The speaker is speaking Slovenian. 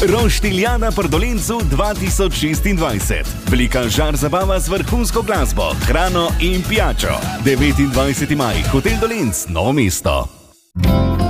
Roštiljana pri Dolencu 2026. Velika žar zabava z vrhunsko glasbo, hrano in pijačo. 29. maj, Hotel Dolenc, Novo mesto.